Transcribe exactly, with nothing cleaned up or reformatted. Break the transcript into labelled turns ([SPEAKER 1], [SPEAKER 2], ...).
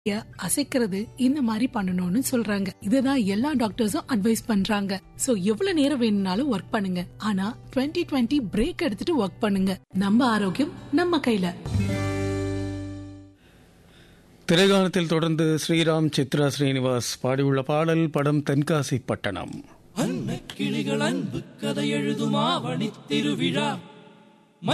[SPEAKER 1] அசைக்கிறது இந்த மாதிரி பண்ணணும்னு சொல்றாங்க. இதுதான் எல்லா டாக்டர்ஸும் அட்வைஸ் பண்றாங்க. சோ எவ்வளவு நேரம் வேணும்னாலும் ஒர்க் பண்ணுங்க, ஆனா டுவெண்ட்டி டுவெண்ட்டி பிரேக் எடுத்துட்டு ஒர்க் பண்ணுங்க. நம்ம ஆரோக்கியம் நம்ம கையில.
[SPEAKER 2] திரைகாலத்தில் தொடர்ந்து ஸ்ரீராம் சித்ரா ஸ்ரீனிவாஸ் பாடியுள்ள பாடல். படம் தென்காசி பட்டணம்.
[SPEAKER 3] அன்ன கிளிகள் அன்பு கதை எழுதும் ஆவணி திருவிழா